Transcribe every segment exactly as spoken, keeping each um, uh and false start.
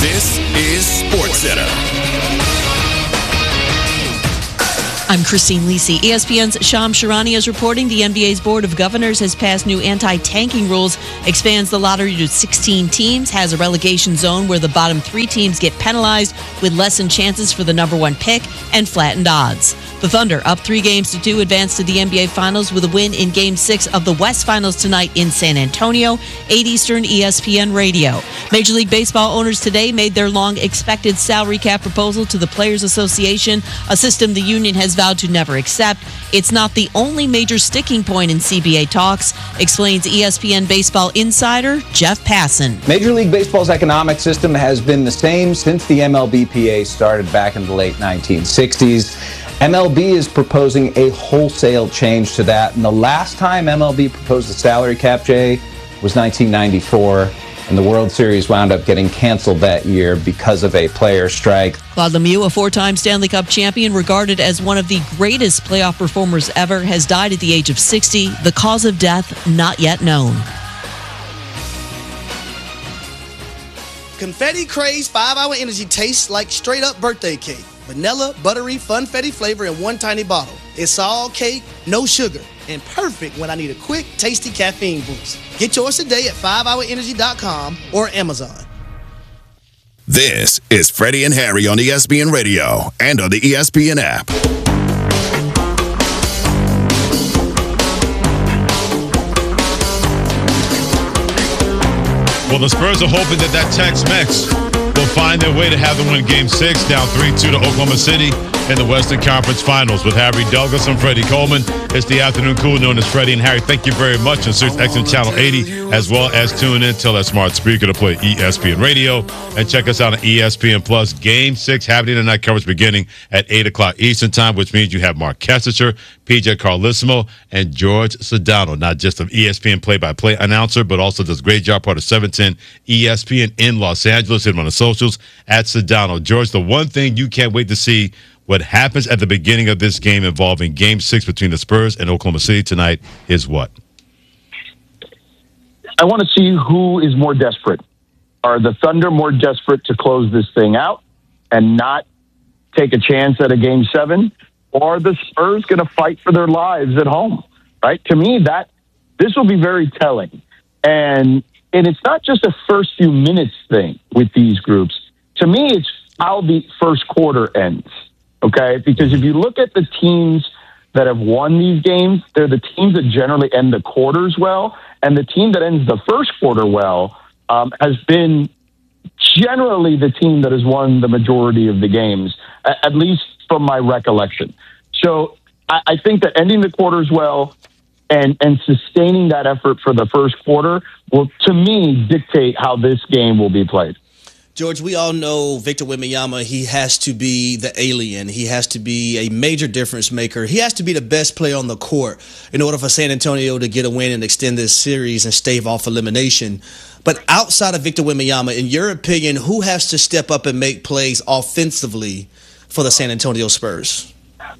This is SportsCenter. I'm Christine Lisi. E S P N's Shams Charania is reporting the N B A's Board of Governors has passed new anti-tanking rules, expands the lottery to sixteen teams, has a relegation zone where the bottom three teams get penalized with lessened chances for the number one pick, and flattened odds. The Thunder, up three games to two, advanced to the N B A Finals with a win in Game six of the West Finals tonight in San Antonio, eight Eastern, E S P N Radio. Major League Baseball owners today made their long-expected salary cap proposal to the Players Association, a system the union has vowed to never accept. It's not the only major sticking point in C B A talks, explains E S P N baseball insider Jeff Passan. Major League Baseball's economic system has been the same since the M L B P A started back in the late nineteen sixties. M L B is proposing a wholesale change to that, and the last time M L B proposed a salary cap, Jay, was nineteen ninety-four, and the World Series wound up getting canceled that year because of a player strike. Claude Lemieux, a four-time Stanley Cup champion, regarded as one of the greatest playoff performers ever, has died at the age of sixty. The cause of death not yet known. Confetti Craze five hour Energy tastes like straight-up birthday cake. Vanilla, buttery, funfetti flavor in one tiny bottle. It's all cake, no sugar, and perfect when I need a quick, tasty caffeine boost. Get yours today at five hour energy dot com or Amazon. This is Freddie and Harry on E S P N Radio and on the E S P N app. Well, the Spurs are hoping that that Tex-Mex will find their way to have them win Game six, down three two to Oklahoma City in the Western Conference Finals. With Harry Douglas and Freddie Coleman, it's the afternoon cool known as Freddie and Harry. Thank you very much. And search X M Channel eighty, as well as tune in, tell that smart speaker to play E S P N Radio, and check us out on E S P N Plus. Game six happening tonight, coverage beginning at eight o'clock Eastern Time, which means you have Mark Kessinger, P J Carlissimo, and George Sedano, not just an E S P N play-by-play announcer, but also does a great job, part of seven ten E S P N in Los Angeles. Hit him on the socials at Sedano. George, the one thing you can't wait to see what happens at the beginning of this game involving Game six between the Spurs and Oklahoma City tonight is what? I want to see who is more desperate. Are the Thunder more desperate to close this thing out and not take a chance at a Game seven? Or are the Spurs going to fight for their lives at home? Right? To me, that this will be very telling. And and it's not just a first few minutes thing with these groups. To me, it's how the first quarter ends. Okay? Because if you look at the teams that have won these games, they're the teams that generally end the quarters well. And the team that ends the first quarter well um, has been generally the team that has won the majority of the games, at least from my recollection. So I, I think that ending the quarters well and, and sustaining that effort for the first quarter will, to me, dictate how this game will be played. George, we all know Victor Wembanyama. He has to be the alien. He has to be a major difference maker. He has to be the best player on the court in order for San Antonio to get a win and extend this series and stave off elimination. But outside of Victor Wembanyama, in your opinion, who has to step up and make plays offensively for the San Antonio Spurs?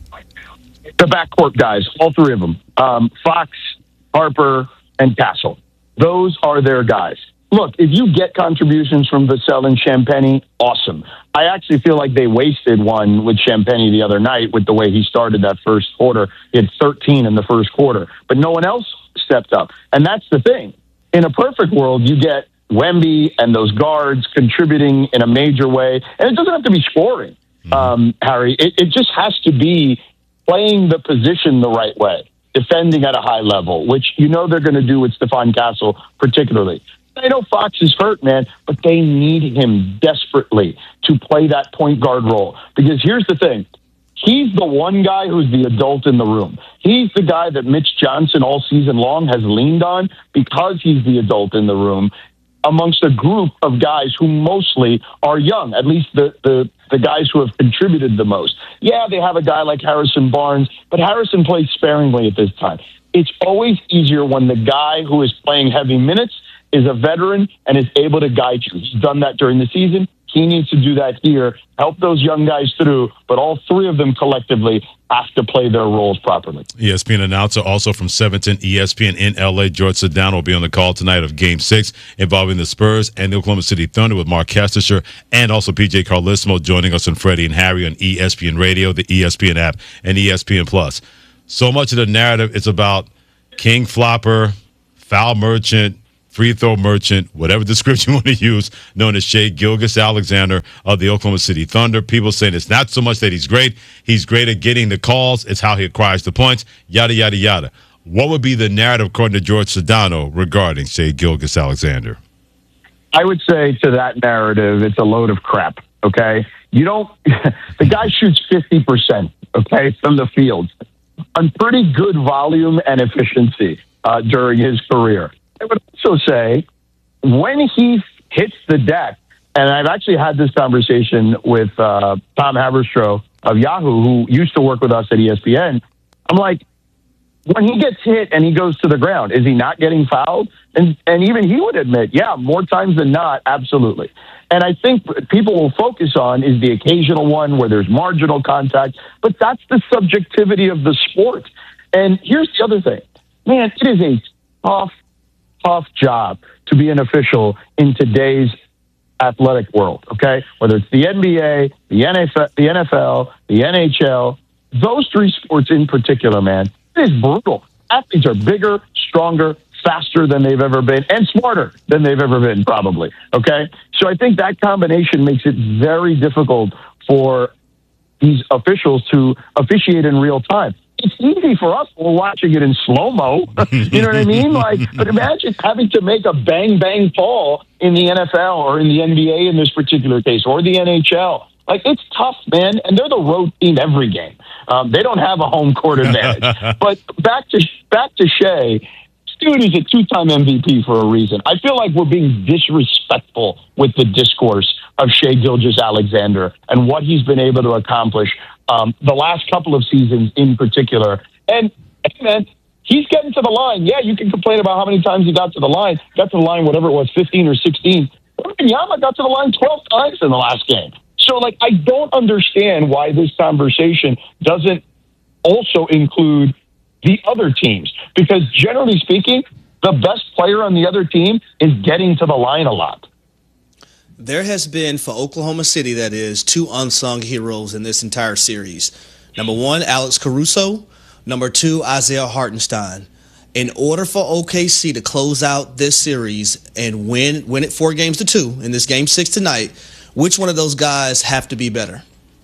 The backcourt guys, all three of them. Um, Fox, Harper, and Castle. Those are their guys. Look, if you get contributions from Vassell and Champagnie, awesome. I actually feel like they wasted one with Champagnie the other night with the way he started that first quarter. He had thirteen in the first quarter, but no one else stepped up. And that's the thing. In a perfect world, you get Wemby and those guards contributing in a major way. And it doesn't have to be scoring, um, Harry. It, it just has to be playing the position the right way, defending at a high level, which you know they're going to do with Stephon Castle particularly. I know Fox is hurt, man, but they need him desperately to play that point guard role. Because here's the thing. He's the one guy who's the adult in the room. He's the guy that Mitch Johnson all season long has leaned on because he's the adult in the room amongst a group of guys who mostly are young, at least the, the, the guys who have contributed the most. Yeah, they have a guy like Harrison Barnes, but Harrison plays sparingly at this time. It's always easier when the guy who is playing heavy minutes is a veteran and is able to guide you. He's done that during the season. He needs to do that here, help those young guys through, but all three of them collectively have to play their roles properly. E S P N announcer also from seven ten E S P N in L A, George Sedano, will be on the call tonight of Game six involving the Spurs and the Oklahoma City Thunder with Mark Kestisher and also P J Carlissimo joining us on Freddie and Harry on E S P N Radio, the E S P N app, and E S P N Plus. So much of the narrative is about King Flopper, foul merchant, free throw merchant, whatever description you want to use, known as Shai Gilgeous-Alexander of the Oklahoma City Thunder. People saying it's not so much that he's great. He's great at getting the calls. It's how he acquires the points, yada, yada, yada. What would be the narrative, according to George Sedano, regarding Shai Gilgeous-Alexander? I would say to that narrative, it's a load of crap, okay? You don't – the guy shoots fifty percent, okay, from the field on pretty good volume and efficiency uh, during his career. I would also say when he hits the deck, and I've actually had this conversation with uh, Tom Haberstroh of Yahoo, who used to work with us at E S P N. I'm like, when he gets hit and he goes to the ground, is he not getting fouled? And and even he would admit, yeah, more times than not, absolutely. And I think people will focus on is the occasional one where there's marginal contact, but that's the subjectivity of the sport. And here's the other thing. Man, it is a tough, tough job to be an official in today's athletic world, okay? Whether it's the N B A, the N F L, the N F L, the N H L, those three sports in particular, man, it is brutal. Athletes are bigger, stronger, faster than they've ever been, and smarter than they've ever been, probably, okay? So I think that combination makes it very difficult for these officials to officiate in real time. It's easy for us. We're watching it in slow-mo. You know what I mean? Like, but imagine having to make a bang-bang call in the N F L or in the N B A in this particular case, or the N H L. Like, it's tough, man. And they're the road team every game. Um, they don't have a home court advantage. But back to back to Shai. Dude is a two-time M V P for a reason. I feel like we're being disrespectful with the discourse of Shai Gilgeous-Alexander and what he's been able to accomplish um, the last couple of seasons in particular. And, hey, man, he's getting to the line. Yeah, you can complain about how many times he got to the line. Got to the line, whatever it was, fifteen or sixteen. Wembanyama got to the line twelve times in the last game. So, like, I don't understand why this conversation doesn't also include the other teams, because generally speaking, the best player on the other team is getting to the line a lot. There has been, for Oklahoma City, that is, two unsung heroes in this entire series. Number one, Alex Caruso. Number two, Isaiah Hartenstein. In order for O K C to close out this series and win win it four games to two in this game six tonight, which one of those guys have to be better?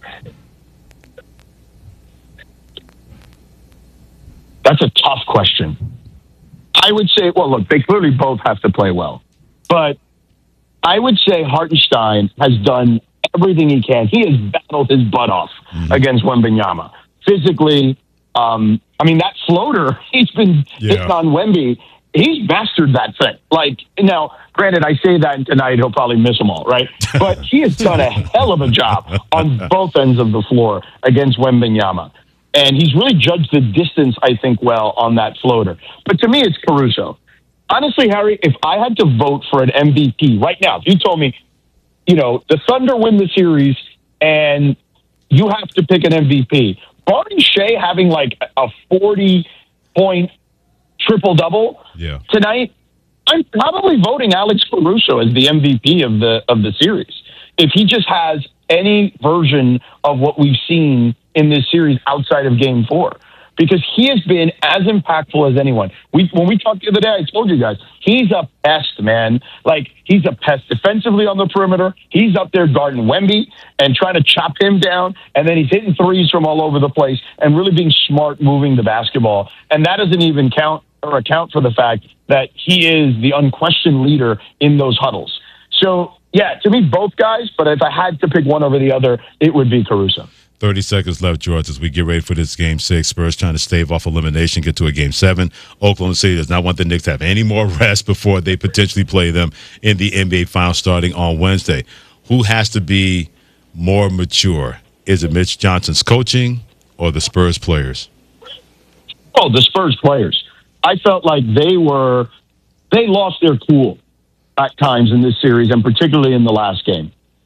That's a tough question. I would say, well, look, they clearly both have to play well. But I would say Hartenstein has done everything he can. He has battled his butt off mm-hmm. against Wembanyama. Physically, um, I mean, that floater he's been yeah. hitting on Wemby, he's mastered that thing. Like, now, granted, I say that, and tonight he'll probably miss them all, right? But he has done a hell of a job on both ends of the floor against Wembanyama. And he's really judged the distance, I think, well on that floater. But to me, it's Caruso. Honestly, Harry, if I had to vote for an M V P right now, if you told me, you know, the Thunder win the series and you have to pick an M V P, barring Shai having like a forty-point triple-double yeah. tonight, I'm probably voting Alex Caruso as the M V P of the of the series. If he just has any version of what we've seen in this series outside of game four, because he has been as impactful as anyone. We, when we talked the other day, I told you guys, he's a pest, man. Like, he's a pest defensively on the perimeter. He's up there guarding Wemby and trying to chop him down. And then he's hitting threes from all over the place and really being smart moving the basketball. And that doesn't even count or account for the fact that he is the unquestioned leader in those huddles. So, yeah, to me, both guys, but if I had to pick one over the other, it would be Caruso. thirty seconds left, George, as we get ready for this game six. Spurs trying to stave off elimination, get to a game seven. Oklahoma City does not want the Knicks to have any more rest before they potentially play them in the N B A Finals starting on Wednesday. Who has to be more mature? Is it Mitch Johnson's coaching or the Spurs players? Oh, the Spurs players. I felt like they were, they lost their cool at times in this series, and particularly in the last game.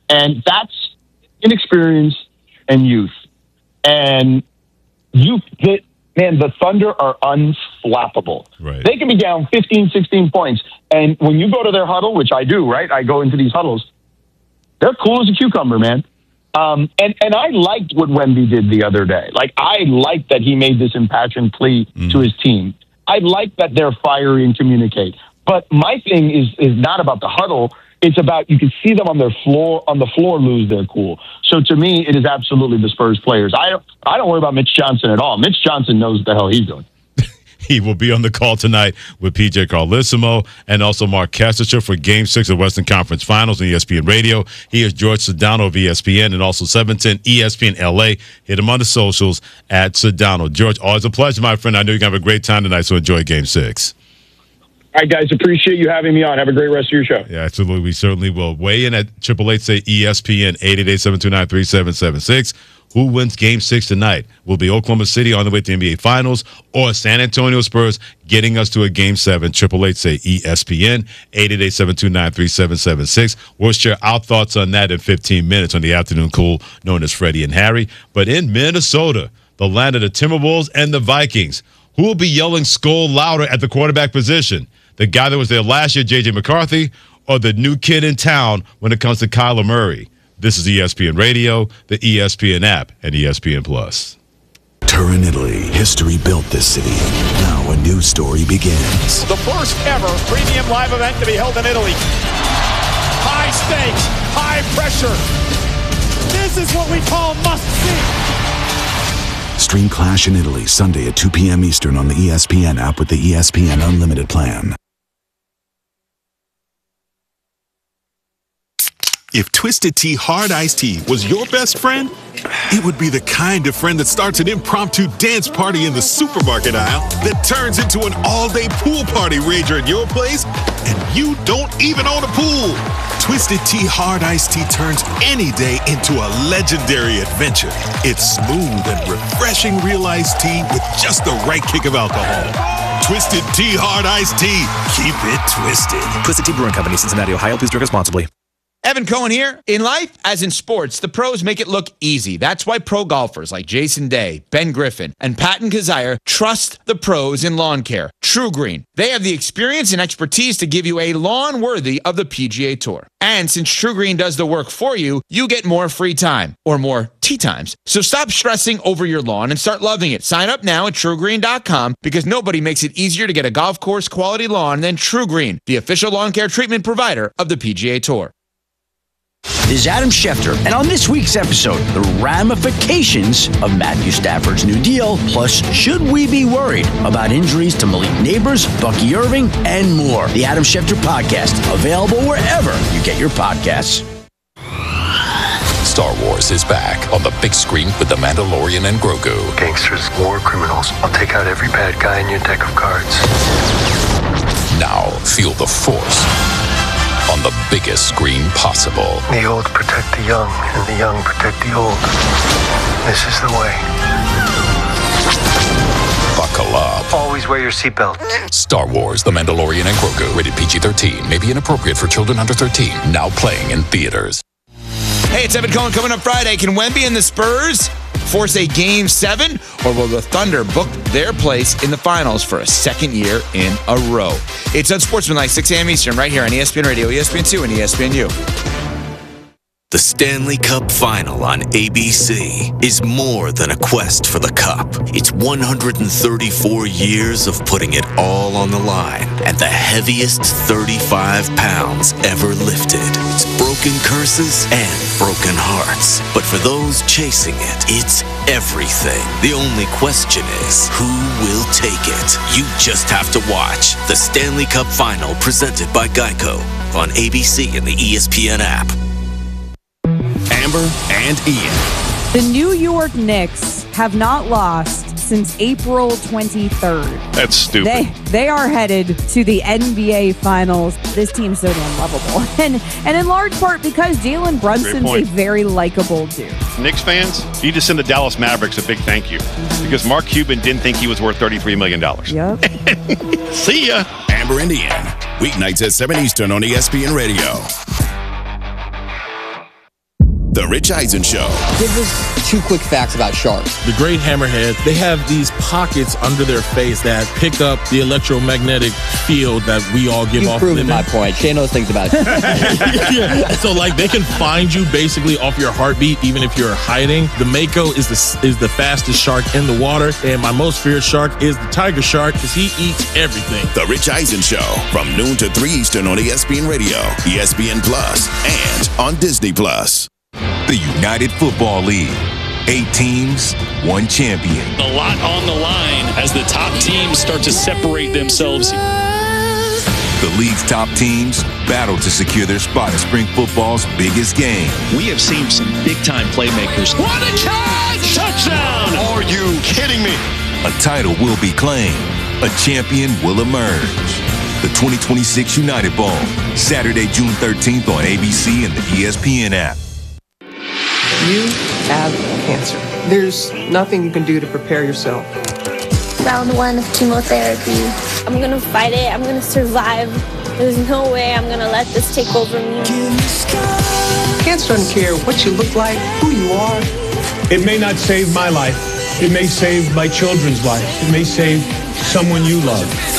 And that's inexperience and youth. And you, the, man, the Thunder are unflappable. Right. They can be down fifteen, sixteen points. And when you go to their huddle, which I do, right? I go into these huddles. They're cool as a cucumber, man. Um, and, and I liked what Wemby did the other day. Like, I liked that he made this impassioned plea mm. to his team. I like that they're fiery and communicate. But my thing is is not about the huddle. It's about, you can see them on their floor, on the floor lose their cool. So to me, it is absolutely the Spurs players. I don't, I don't worry about Mitch Johnson at all. Mitch Johnson knows what the hell he's doing. He will be on the call tonight with P J Carlesimo and also Mark Kestecher for Game six of Western Conference Finals on E S P N Radio. He is George Sedano of E S P N and also seven ten E S P N L A. Hit him on the socials at Sedano. George, always a pleasure, my friend. I know you're going to have a great time tonight, so enjoy Game six. All right, guys, appreciate you having me on. Have a great rest of your show. Yeah, absolutely. We certainly will. Weigh in at eight eight eight, say E S P N, eight eight eight, seven two nine, three seven seven six. Who wins Game six tonight? Will be Oklahoma City on the way to the N B A Finals or San Antonio Spurs getting us to a Game seven? eight eight eight, say E S P N, eight eight eight, seven two nine, three seven seven six. We'll share our thoughts on that in fifteen minutes on the Afternoon Cool, known as Freddie and Harry. But in Minnesota, the land of the Timberwolves and the Vikings, who will be yelling skull louder at the quarterback position? The guy that was there last year, J J McCarthy, or the new kid in town when it comes to Kyler Murray? This is E S P N Radio, the E S P N app, and E S P N Plus. Turin, Italy. History built this city. Now a new story begins. The first ever premium live event to be held in Italy. High stakes, high pressure. This is what we call must-see. Stream Clash in Italy, Sunday at two p.m. Eastern on the E S P N app with the E S P N Unlimited plan. If Twisted Tea Hard Iced Tea was your best friend, it would be the kind of friend that starts an impromptu dance party in the supermarket aisle that turns into an all-day pool party rager at your place, and you don't even own a pool. Twisted Tea Hard Iced Tea turns any day into a legendary adventure. It's smooth and refreshing real iced tea with just the right kick of alcohol. Twisted Tea Hard Iced Tea. Keep it twisted. Twisted Tea Brewing Company, Cincinnati, Ohio. Please drink responsibly. Evan Cohen here. In life, as in sports, the pros make it look easy. That's why pro golfers like Jason Day, Ben Griffin, and Patton Kazire trust the pros in lawn care. True Green. They have the experience and expertise to give you a lawn worthy of the P G A Tour. And since True Green does the work for you, you get more free time, or more tee times. So stop stressing over your lawn and start loving it. Sign up now at true green dot com because nobody makes it easier to get a golf course quality lawn than True Green, the official lawn care treatment provider of the P G A Tour. This is Adam Schefter, and on this week's episode, the ramifications of Matthew Stafford's new deal, plus should we be worried about injuries to Malik Neighbors, Bucky Irving, and more. The Adam Schefter Podcast, available wherever you get your podcasts. Star Wars is back on the big screen with The Mandalorian and Grogu. Gangsters, war criminals. I'll take out every bad guy in your deck of cards. Now feel the Force on the biggest screen possible. The old protect the young, and the young protect the old. This is the way. Buckle up. Always wear your seatbelt. Star Wars, The Mandalorian and Grogu. Rated P G thirteen. May be inappropriate for children under thirteen. Now playing in theaters. Hey, it's Evan Cohen coming up Friday. Can Wemby and the Spurs force a Game seven, or will the Thunder book their place in the finals for a second year in a row? It's Unsportsmanlike, six a.m. Eastern, right here on E S P N Radio, E S P N two, and E S P N U. The Stanley Cup Final on A B C is more than a quest for the cup. It's one hundred thirty-four years of putting it all on the line and the heaviest thirty-five pounds ever lifted. It's broken curses and broken hearts. But for those chasing it, it's everything. The only question is, who will take it? You just have to watch the Stanley Cup Final presented by Geico on A B C and the E S P N app. Amber and Ian. The New York Knicks have not lost since April twenty-third. That's stupid. They they are headed to the N B A Finals. This team's so damn lovable. And and in large part because Jalen Brunson's a very likable dude. Knicks fans, you just send the Dallas Mavericks a big thank you. Mm-hmm. Because Mark Cuban didn't think he was worth thirty-three million dollars. Yep. See ya. Amber and Ian. Weeknights at seven Eastern on E S P N Radio. The Rich Eisen Show. Give us two quick facts about sharks. The great hammerhead, they have these pockets under their face that pick up the electromagnetic field that we all give You've off. proven my point. Shay knows things about it. Yeah. So, like, they can find you basically off your heartbeat, even if you're hiding. The Mako is the is the fastest shark in the water, and my most feared shark is the tiger shark because he eats everything. The Rich Eisen Show from noon to three Eastern on E S P N Radio, E S P N Plus, and on Disney Plus. The United Football League. Eight teams, one champion. A lot on the line as the top teams start to separate themselves. The league's top teams battle to secure their spot in spring football's biggest game. We have seen some big-time playmakers. What a catch! Touchdown! Are you kidding me? A title will be claimed. A champion will emerge. The twenty twenty-six United Bowl, Saturday, June thirteenth on A B C and the E S P N app. You have cancer. There's nothing you can do to prepare yourself. Round one of chemotherapy. I'm gonna fight it. I'm gonna survive. There's no way I'm gonna let this take over me. Cancer doesn't care what you look like, who you are. It may not save my life. It may save my children's life. It may save someone you love.